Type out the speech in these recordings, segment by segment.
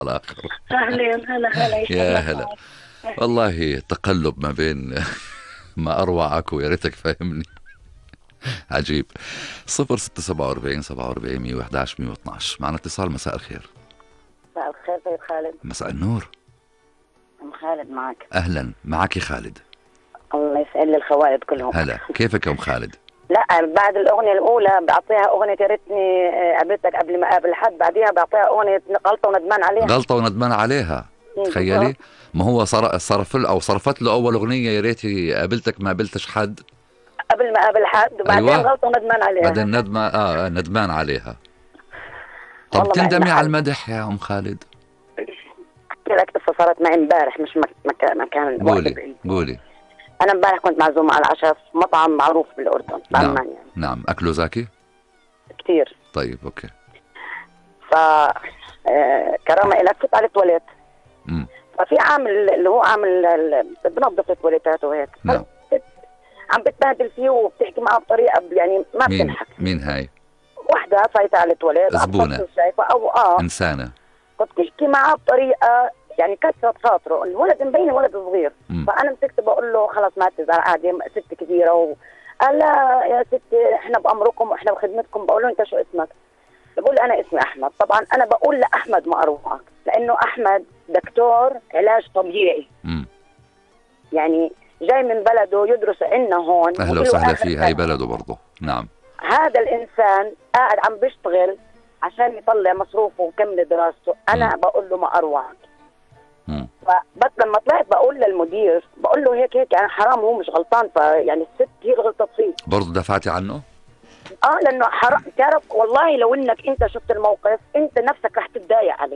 الآخر. أهلين، هلا هلا، يا يسعد هلا. مساك. والله تقلب ما بين ما أروعك ويا ريتك فاهمني. عجيب. 0647 47 111 112 معنا اتصال. مساء الخير. مساء الخير سيد خالد. مساء النور. أم خالد معك. أهلا معك خالد. الله يسعد لي الخوالد كلهم. هلا كيفك يا أم خالد؟ لا، بعد الأغنية الأولى بعطيها أغنية يا ريتني قابلتك قبل ما أقابل حد، بعديها بعطيها أغنية غلطة وندمان عليها. غلطة وندمان عليها. تخيلي. ما هو صرف له أو صرفت له أول أغنية يا ريتي قابلتك ما قابلتش حد. قبل ما أقابل حد، وبعدين أيوة. غلطة وندمان عليها. بعدين ندمان عليها. طب والله ما تندمي عندنا على حل. المدح يا أم خالد؟ أحكي لك قصة صارت معي امبارح، مش مكان وقت قولي بعيد. قولي. أنا امبارح كنت معزومة على العشاء في مطعم معروف بالأردن، نعم بعمان يعني. نعم. أكله زاكي؟ كتير. طيب أوكي. ف كرامة إلك فت على التواليت. مم. ففي عامل اللي هو عامل بنظف التواليتات وهيك. نعم. عم بتبهدل فيه وبتحكي معه بطريقه يعني ما مين بتنحك. مين هاي؟ وحده فايته على التواليت، زبونة. شايفه او إنسانة. فبتحكي معه بطريقه يعني كسرت خاطره. الولد مبين ولد صغير. مم. فانا مسكت بقول له خلص ما تزعل عادي، ست كبيره قال لا يا ستي احنا بامركم واحنا بخدمتكم. بقول له انت شو اسمك؟ بقول لي انا اسمي احمد. طبعا انا بقول لاحمد ما اروعك، لانه احمد دكتور علاج طبيعي. مم. يعني جاي من بلده يدرس عنا هون. أهلا وسهلا فيه. هاي بلده برضه. نعم. هذا الانسان قاعد عم بيشتغل عشان يطلع مصروفه ويكمل دراسته. انا بقول له ما اروعك. فبس لما طلعت بقول للمدير، بقول له هيك هيك يعني حرام، هو مش غلطان. فيعني الست هي اللي غلطت فيه. برضه دفعتي عنه؟ لانه حرام. تعرف والله لو انك انت شفت الموقف انت نفسك رح تتضايق عليه.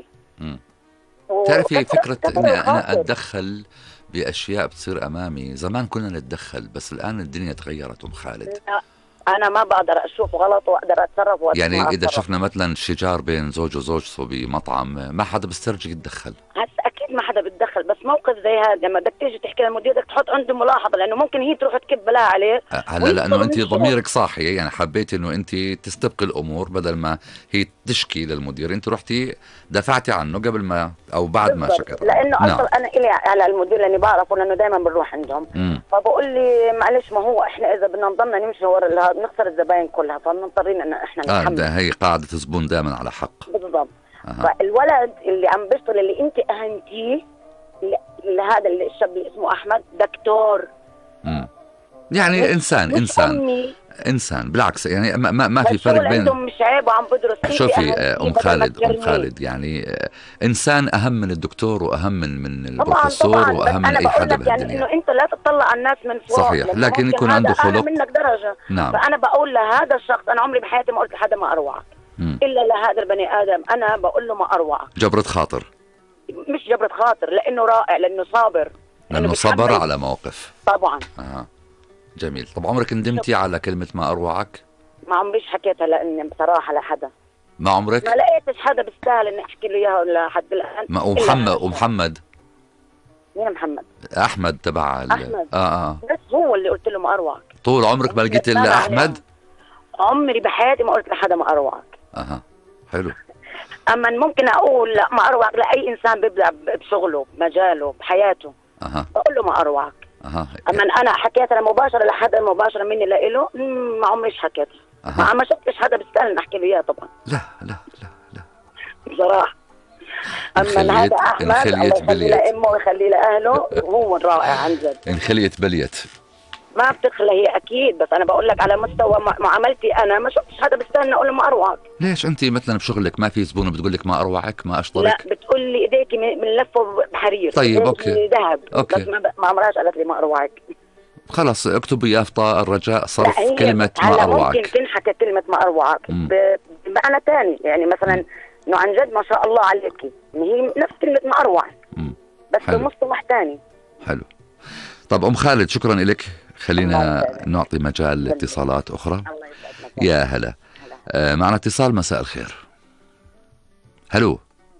تعرفي فكرة اني انا الخاطر. اتدخل باشياء بتصير امامي. زمان كنا نتدخل بس الان الدنيا تغيرت ام خالد. انا ما بقدر اشوف غلط واقدر اتصرف يعني اذا شفنا مثلا شجار بين زوج وزوجته بمطعم ما حدا بيسترجي يتدخل. هسه اكيد ما حدا بيتدخل، بس موقف زي هذا لما بدك تيجي تحكي للمدير بدك تحط عنده ملاحظه، لانه ممكن هي تروح تكب بلاها عليه. هلا لانه انت ضميرك صاحي، يعني حبيتي انه انت تستبقي الامور بدل ما هي تشكي للمدير، انت رحتي دفعتي عنه قبل ما او بعد ما شكر. لانه نعم. اصلا انا الي على المدير لاني بعرفه، لانه دائما بنروح عندهم. فبقول لي معلش، ما هو احنا اذا بدنا نضلنا نمشي ورا بنخسر الزباين كلها، فمضطرين ان احنا نتحمل. هي قاعده زبون دائما على حق. بالضبط. فالولد اللي عم بيشتغل اللي انت اهنتيه، هذا الشاب اللي اسمه احمد دكتور. يعني انسان بالعكس، يعني ما في فرق بين. عندهم مش عيب وعم بدرس. شوفي ام خالد يعني انسان اهم من الدكتور واهم من البروفيسور واهم من اي حدا بهالدنيا. يعني انه انت لا تطلع على الناس من فوق. صحيح، لكن يكون عنده خلق منك درجه. نعم. فانا بقول لهذا الشخص، انا عمري بحياتي ما قلت لحدا ما اروعك الا لهذا البني ادم. انا بقول له ما اروعك. جبرة خاطر. مش جبرة خاطر، لانه رائع، لانه صابر، لانه صبر على موقف. طبعا. جميل. طب عمرك ندمتي على كلمة ما أروعك؟ ما عمريش حكيتها لأني بصراحة لحدا. ما عمرك؟ ما لقيتش حدا بيستاهل إني أحكي له إياها لحد الآن. ومحمد مين محمد؟ أحمد تبع أحمد. بس هو اللي قلت له ما أروعك. طول عمرك ما لقيت إلا أحمد؟ عمري بحياتي ما قلت لحدا ما أروعك. حلو. أما ممكن أقول لا ما أروعك لأي إنسان بيبدع بشغله بمجاله بحياته. بقول له ما أروعك. اما انا حكيتها مباشره لحدا مباشره مني لإله، ما عمريش حكيتها. ما شفتش حدا بيستاهل نحكي له اياها طبعا. لا لا لا لا بصراحه. اما هذا احمد الله يخليه لامه ويخليه لاهله، هو رائع عن جد. انخليت بليت. ما بتخلى هي اكيد، بس انا بقول لك على مستوى معاملتي انا ما شفتش حدا بيستاهل اقول له ما اروعك. ليش انت مثلا بشغلك ما في زبونه بتقول لك ما اروعك ما اشطرك؟ لا، بتقول لي ايديك بنلفه بحرير. طيب اوكي ذهب. اوكي. بس ما عمرهاش قالت لي ما اروعك. خلاص اكتب يافطة الرجاء صرف كلمة ما أروعك. ممكن تنحكى كلمة ما أروعك بمعنى تاني، يعني مثلا إنه عن جد ما شاء الله عليكي، هي نفس كلمة ما أروع بس بمصطلح تاني. حلو. طب أم خالد شكرا لك. خلينا نعطي مجال لاتصالات أخرى. الله يسعدك. يا هلا. معنا اتصال. مساء الخير. هلو.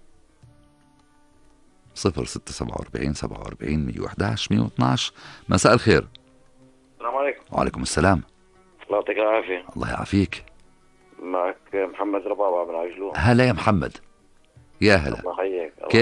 0647 47 111 112. مساء الخير. السلام عليكم. وعليكم السلام. الله يعطيك العافية. الله يعافيك. معك محمد ربابة من عجلون. هلا يا محمد. يا هلا. الله يحييك.